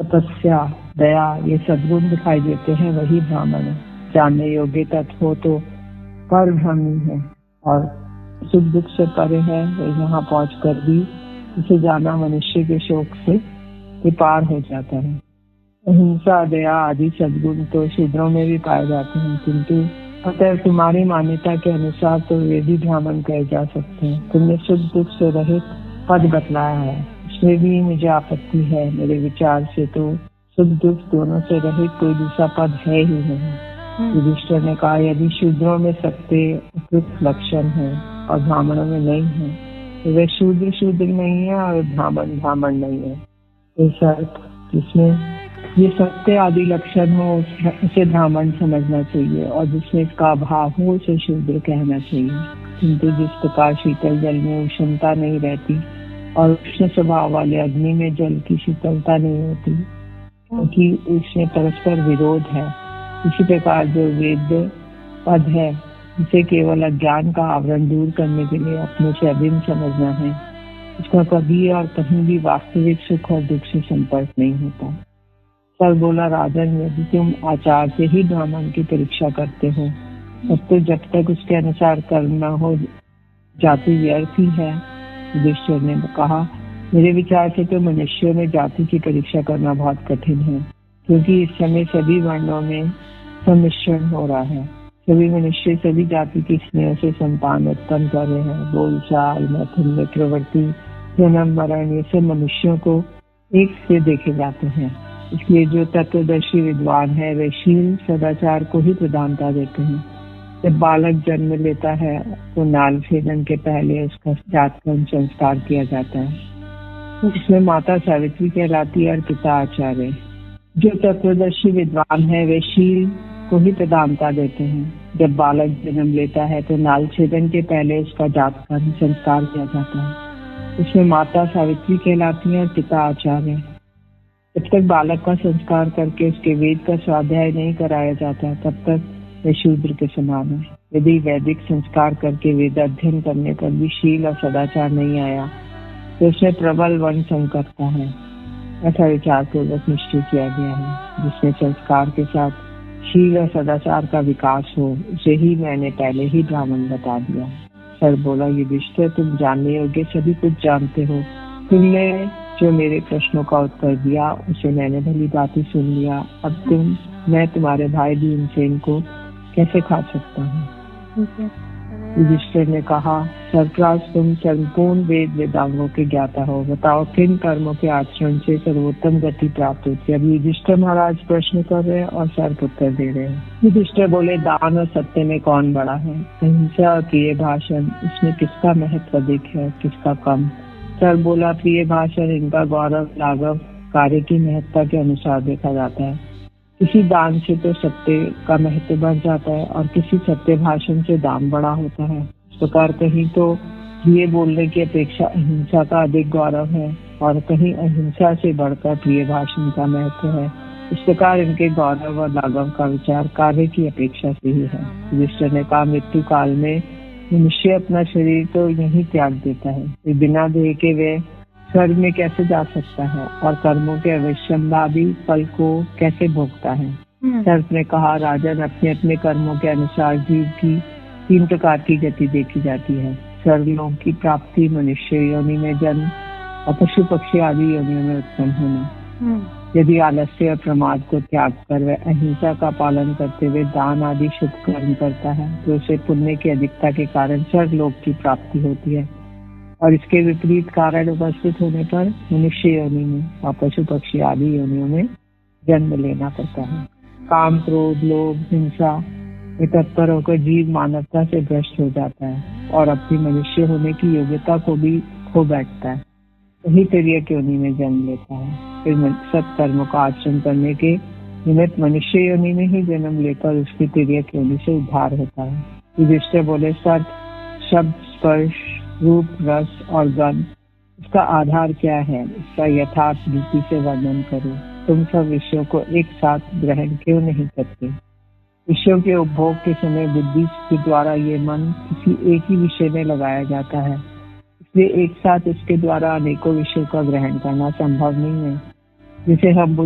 तपस्या, दया ये सद्गुण दिखाई देते हैं वही ब्राह्मण है। जानने योग्य तत्व हो तो पर ब्रह्मी है और सुख दुख से परे है, वो यहाँ पहुंचकर भी इसे जाना मनुष्य के शोक से पार हो जाता है। अहिंसा, दया आदि सद्गुण तो शूद्रों में भी पाए जाते हैं, किंतु अतः तुम्हारी मान्यता के अनुसार तो वे भी ब्राह्मण कहे जा सकते हैं। तुमने सुख दुख से रहित पद बतलाया है, इसमें भी मुझे आपत्ति है। मेरे विचार से तो सुख दुख दोनों से रहित कोई दूसरा पद है ही नहीं। युधिष्ठिर ने कहा, यदि शूद्रों में सत्य उपयुक्त लक्षण है और ब्राह्मणों में नहीं है तो वे शूद्र नहीं है और ब्राह्मण नहीं है। इस अर्थ जिसमें ये सत्य आदि लक्षण हो उसे ब्राह्मण समझना चाहिए और जिसमें इसका अभाव हो उसे शूद्र कहना चाहिए। किंतु जिस प्रकार शीतल जल में उष्णता नहीं रहती और उष्ण स्वभाव वाले अग्नि में जल की शीतलता नहीं होती, क्योंकि उसमें परस्पर विरोध है, इसी प्रकार जो वेद पद है इसे केवल अज्ञान का आवरण दूर करने के लिए अपने से अभिन्न समझना है। इसका कभी और कहीं भी वास्तविक सुख और दुख से संपर्क नहीं होता। सर बोला, राजन यदि तुम आचार से ही ब्राह्मण की परीक्षा करते हो तब तो जब तक उसके अनुसार कर्म न हो जाति व्यर्थ ही है। युधिष्ठिर ने कहा, मेरे विचार से तो मनुष्यों में जाति की परीक्षा करना बहुत कठिन है, क्योंकि इस समय सभी वर्णों में सम्मिश्रण हो रहा है। सभी मनुष्य सभी जाति की स्नेह से संतान उत्पन्न कर रहे हैं। बोलचाल, मैथुन में प्रवृत्ति, जन्म मरण ये सब मनुष्यों को एक से देखे जाते हैं। इसलिए जो तत्वदर्शी विद्वान है वे शील सदाचार को ही प्रधानता देते हैं। जब बालक जन्म लेता है तो नाल छेदन के पहले उसका जातकर्म संस्कार किया जाता है। इसमें माता सावित्री कहलाती है और पिता आचार्य। जो तत्वदर्शी विद्वान है वे शील को ही प्रधानता देते हैं। जब बालक जन्म लेता है तो नाल छेदन के पहले उसका जातकर्म संस्कार किया जाता है। इसमें माता सावित्री कहलाती है और पिता आचार्य। जब तक बालक का संस्कार करके उसके वेद का स्वाध्याय नहीं कराया जाता तब तक वह शूद्र के समान है। यदि वैदिक संस्कार करके वेद अध्ययन करने पर भी शील और सदाचार नहीं आया तो उसमें प्रबल वर्ण संकटता है। ऐसा विचार पूर्वक निश्चय किया गया है। जिसमें संस्कार के साथ शील और सदाचार का विकास हो उसे ही मैंने पहले ही ब्राह्मण बता दिया। सर बोला, युधिष्ठिर तुम जानने योग्य सभी कुछ जानते हो। तुमने जो मेरे प्रश्नों का उत्तर दिया उसे मैंने भली भांति सुन लिया। अब मैं तुम्हारे भाई भीमसेन को कैसे खा सकता हूँ? युधिष्ठिर ने कहा, सरप्राज तुम संपूर्ण वेद वेदांगों के ज्ञाता हो, बताओ किन कर्मों के आचरण से सर्वोत्तम गति प्राप्त होती है। अभी युधिष्ठिर महाराज प्रश्न कर रहे हैं और सर्प उत्तर दे रहे हैं। युधिष्ठिर बोले, दान और सत्य में कौन बड़ा है? अहिंसा और प्रिय भाषण, इसमें किसका महत्व अधिक है किसका कम? सर बोला, प्रिय भाषण इनका गौरव लाघव कार्य की महत्ता के अनुसार देखा जाता है। किसी दान से तो सत्य का महत्व बढ़ जाता है और किसी सत्य भाषण से दान बड़ा होता है। इस प्रकार कहीं तो प्रिय बोलने की अपेक्षा अहिंसा का अधिक गौरव है और कहीं अहिंसा से बढ़कर प्रिय भाषण का महत्व है। इस प्रकार इनके गौरव और लाघव का विचार कार्य की अपेक्षा से ही है। युधिष्ठिर ने कहा, मृत्यु काल में मनुष्य अपना शरीर तो यही त्याग देता है, बिना देह के वे स्वर्ग में कैसे जा सकता है और कर्मों के अवश्यम्भावी फल को कैसे भोगता है? सर्प ने कहा, राजन अपने अपने कर्मों के अनुसार जीव की 3 प्रकार की गति देखी जाती है। स्वर्गलोक की प्राप्ति, मनुष्य योनि में जन्म और पशु पक्षी आदि योनियों में उत्पन्न होना। यदि आलस्य और प्रमाद को त्याग कर वह अहिंसा का पालन करते हुए दान आदि शुभ कर्म करता है तो उसे पुण्य की अधिकता के कारण स्वर्गलोक की प्राप्ति होती है और इसके विपरीत कारण उपस्थित होने पर मनुष्य योनि में और पशु पक्षी आदि योनियों में जन्म लेना पड़ता है। काम, क्रोध, लोभ, हिंसा में तत्पर होकर जीव मानवता से भ्रष्ट हो जाता है और अपनी मनुष्य होने की योग्यता को भी खो बैठता है। वही तिर्यक योनि में जन्म लेता है। फिर सत्कर्मों का आचरण करने के निमित्त मनुष्य योनि में ही जन्म लेकर उसकी तिर्यक योनि से उद्धार होता है। युधिष्ठिर बोले, सत, शब्द, स्पर्श, रूप, रस और गंध, इसका आधार क्या है? इसका यथार्थ रीति से वर्णन करो। तुम सब विषयों को एक साथ ग्रहण क्यों नहीं करते? विषयों के उपभोग के समय बुद्धि के द्वारा ये मन किसी एक ही विषय में लगाया जाता है, इसलिए एक साथ इसके द्वारा अनेकों विषयों का ग्रहण करना संभव नहीं है। जिसे हम